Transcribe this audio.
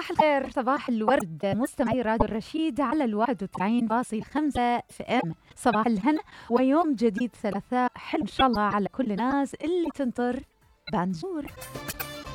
صباح الخير، صباح الورد، مستمعي راديو الرشيد على 91.5 FM. صباح الهنا ويوم جديد ثلاثاء حلو إن شاء الله على كل الناس اللي تنطر بانجور.